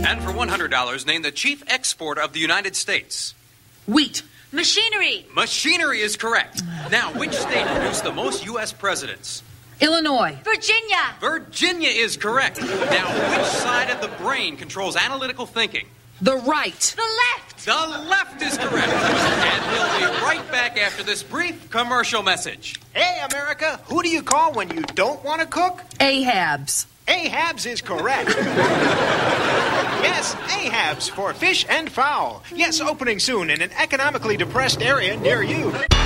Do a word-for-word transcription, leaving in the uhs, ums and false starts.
And for one hundred dollars, name the chief export of the United States. Wheat. Machinery. Machinery is correct. Now, which state produced the most U S presidents? Illinois. Virginia. Virginia is correct. Now, which side of the brain controls analytical thinking? The right. The left. The left is correct. And we'll be right back after this brief commercial message. Hey, America, who do you call when you don't want to cook? Ahabs. Ahabs is correct. Yes, Ahabs for fish and fowl. Yes, opening soon in an economically depressed area near you.